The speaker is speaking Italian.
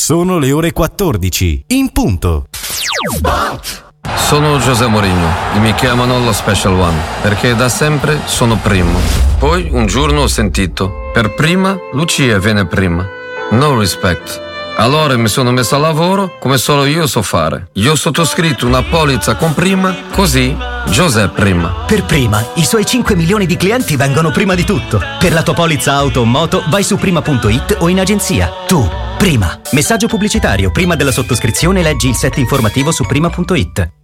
Sono le ore 14, in punto. Sono José Mourinho e mi chiamano lo Special One perché da sempre sono primo. Poi un giorno ho sentito: per prima Lucia viene prima. No respect. Allora mi sono messo a lavoro come solo io so fare. Io ho sottoscritto una polizza con prima, così José prima. Per prima, i suoi 5 milioni di clienti vengono prima di tutto. Per la tua polizza auto o moto vai su prima.it o in agenzia. Tu, prima. Messaggio pubblicitario. Prima della sottoscrizione leggi il set informativo su prima.it.